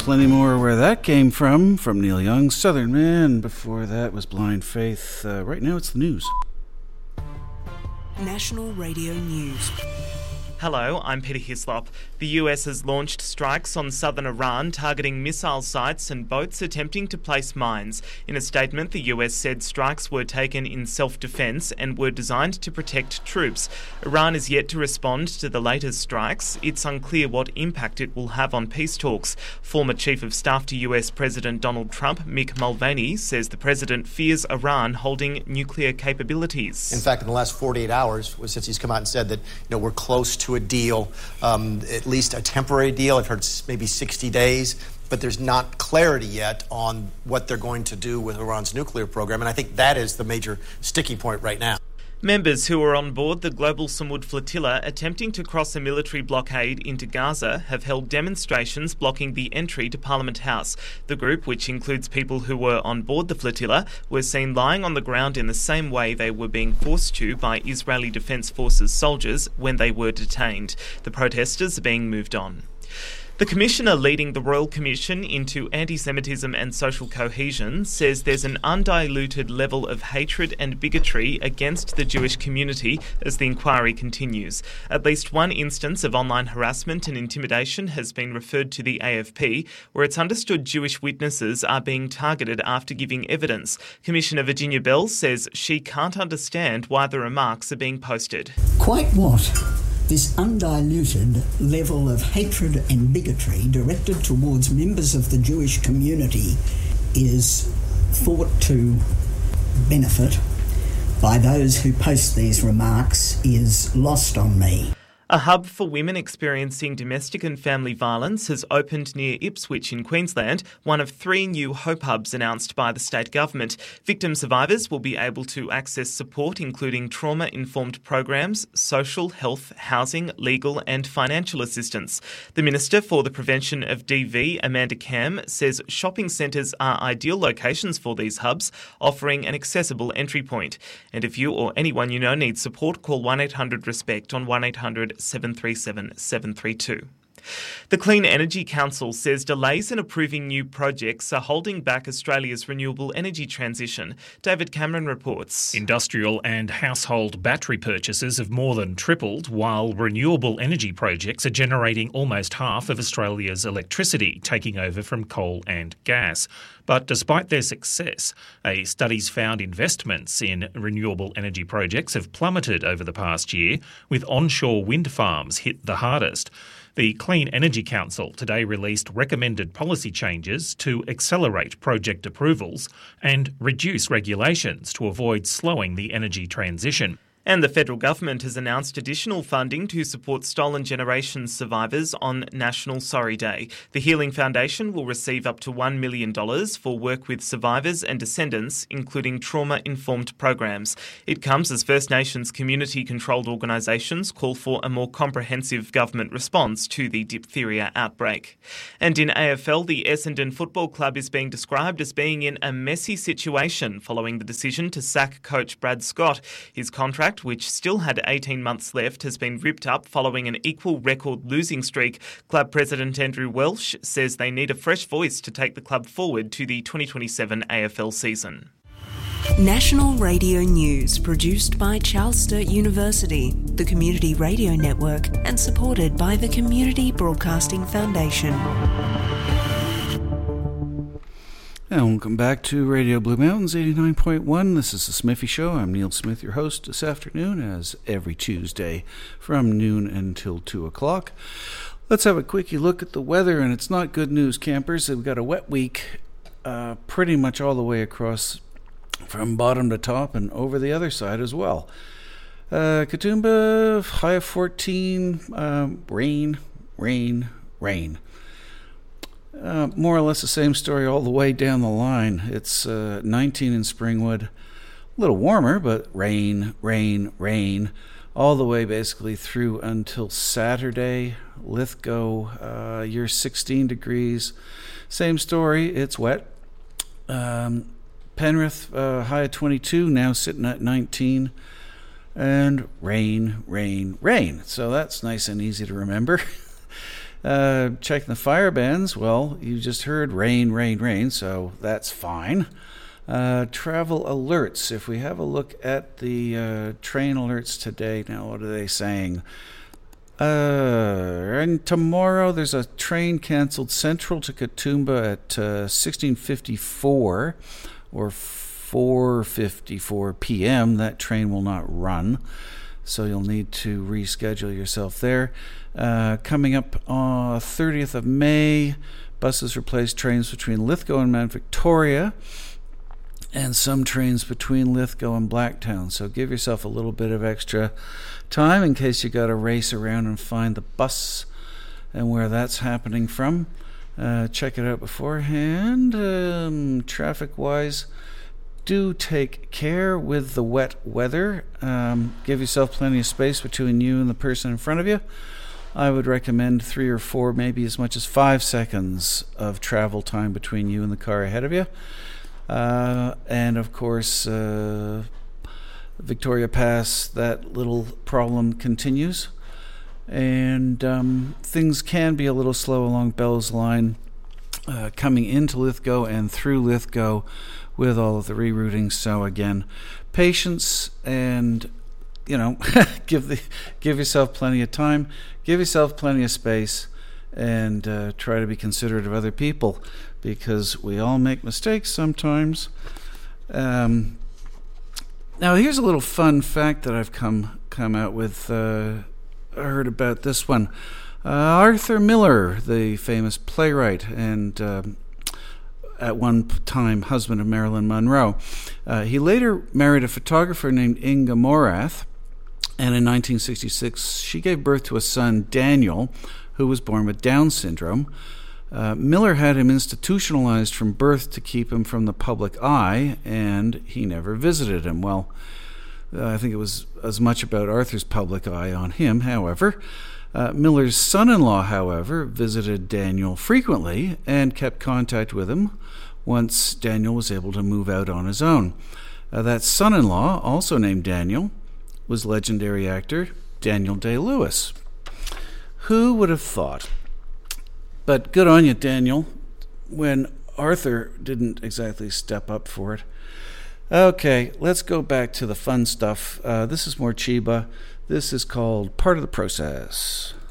plenty more where that came from Neil Young, Southern Man. Before that was Blind Faith. Right now it's the news. National Radio News. Hello, I'm Peter Hislop. The US has launched strikes on southern Iran targeting missile sites and boats attempting to place mines. In a statement, the US said strikes were taken in self-defense and were designed to protect troops. Iran is yet to respond to the latest strikes. It's unclear what impact it will have on peace talks. Former Chief of Staff to US President Donald Trump, Mick Mulvaney, says the president fears Iran holding nuclear capabilities. In fact, in the last 48 hours, since he's come out and said that we're close to a deal, at least a temporary deal. I've heard maybe 60 days, but there's not clarity yet on what they're going to do with Iran's nuclear program, and I think that is the major sticking point right now. Members who are on board the Global Samud flotilla attempting to cross a military blockade into Gaza have held demonstrations blocking the entry to Parliament House. The group, which includes people who were on board the flotilla, were seen lying on the ground in the same way they were being forced to by Israeli Defense Forces soldiers when they were detained. The protesters are being moved on. The commissioner leading the Royal Commission into Anti-Semitism and Social Cohesion says there's an undiluted level of hatred and bigotry against the Jewish community as the inquiry continues. At least one instance of online harassment and intimidation has been referred to the AFP, where it's understood Jewish witnesses are being targeted after giving evidence. Commissioner Virginia Bell says she can't understand why the remarks are being posted. Quite what? This undiluted level of hatred and bigotry directed towards members of the Jewish community is thought to benefit by those who post these remarks is lost on me. A hub for women experiencing domestic and family violence has opened near Ipswich in Queensland, one of 3 new Hope Hubs announced by the state government. Victim survivors will be able to access support including trauma-informed programs, social, health, housing, legal and financial assistance. The Minister for the Prevention of DV, Amanda Cam, says shopping centres are ideal locations for these hubs, offering an accessible entry point. And if you or anyone you know needs support, call 1-800-RESPECT on 1-800-737-732. The Clean Energy Council says delays in approving new projects are holding back Australia's renewable energy transition. David Cameron reports. Industrial and household battery purchases have more than tripled, while renewable energy projects are generating almost half of Australia's electricity, taking over from coal and gas. But despite their success, a study's found investments in renewable energy projects have plummeted over the past year, with onshore wind farms hit the hardest. The Clean Energy Council today released recommended policy changes to accelerate project approvals and reduce regulations to avoid slowing the energy transition. And the federal government has announced additional funding to support stolen generations survivors on National Sorry Day. The Healing Foundation will receive up to $1 million for work with survivors and descendants, including trauma-informed programs. It comes as First Nations community-controlled organisations call for a more comprehensive government response to the diphtheria outbreak. And in AFL, the Essendon Football Club is being described as being in a messy situation following the decision to sack coach Brad Scott. His contract, which still had 18 months left, has been ripped up following an equal record losing streak. Club President Andrew Welsh says they need a fresh voice to take the club forward to the 2027 AFL season. National Radio News, produced by Charles Sturt University, the Community Radio Network, and supported by the Community Broadcasting Foundation. And welcome back to Radio Blue Mountains 89.1. This is The Smithy Show. I'm Neil Smith, your host this afternoon, as every Tuesday from noon until 2 o'clock. Let's have a quickie look at the weather, and it's not good news, campers. We've got a wet week pretty much all the way across from bottom to top and over the other side as well. Katoomba, high of 14, rain. More or less the same story all the way down the line. It's 19 in Springwood. A little warmer, but rain, all the way basically through until Saturday. Lithgow, you're 16 degrees. Same story, it's wet. Penrith, high of 22, now sitting at 19. And rain. So that's nice and easy to remember. Checking the fire bans, well, you just heard rain, rain, rain, so that's fine. Travel alerts. If we have a look at the train alerts today, now what are they saying? And tomorrow there's a train canceled central to Katoomba at 16:54 or 4:54 p.m. That train will not run, so you'll need to reschedule yourself there. Coming up on 30th of May, buses replace trains between Lithgow and Mount Victoria, and some trains between Lithgow and Blacktown. So give yourself a little bit of extra time in case you got to race around and find the bus and where that's happening from. Check it out beforehand. Traffic-wise, do take care with the wet weather. Give yourself plenty of space between you and the person in front of you. I would recommend 3 or 4, maybe as much as 5 seconds of travel time between you and the car ahead of you. And of course, Victoria Pass, that little problem continues. And things can be a little slow along Bell's Line coming into Lithgow and through Lithgow with all of the rerouting. So again, patience and, give yourself plenty of time, give yourself plenty of space, and try to be considerate of other people, because we all make mistakes sometimes. Now, here's a little fun fact that I've come out with. I heard about this one. Arthur Miller, the famous playwright and at one time husband of Marilyn Monroe, he later married a photographer named Inga Morath, and in 1966 she gave birth to a son, Daniel, who was born with Down syndrome. Miller had him institutionalized from birth to keep him from the public eye, and he never visited him. Well, I think it was as much about Arthur's public eye on him. However, Miller's son-in-law, however, visited Daniel frequently and kept contact with him once Daniel was able to move out on his own. That son-in-law, also named Daniel, was legendary actor Daniel Day-Lewis. Who would have thought? But good on you, Daniel, when Arthur didn't exactly step up for it. Okay, let's go back to the fun stuff. This is more Chiba. This is called Part of the Process.